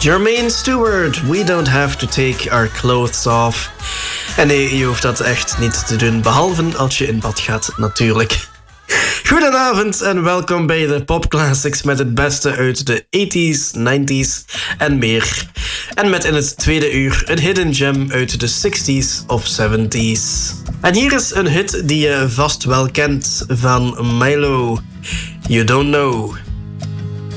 Jermaine Stewart, we don't have to take our clothes off. En nee, je hoeft dat echt niet te doen, behalve als je in bad gaat, natuurlijk. Goedenavond en welkom bij de Pop Classics met het beste uit de 80s, 90s en meer. En met in het tweede uur een hidden gem uit de 60s of 70s. En hier is een hit die je vast wel kent van Milo. You Don't Know.